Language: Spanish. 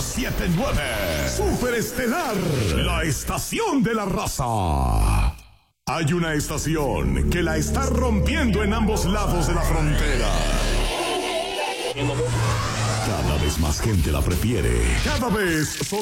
1079. Superestelar, la estación de la raza. Hay una estación que la está rompiendo en ambos lados de la frontera. Cada vez más gente la prefiere. Cada vez son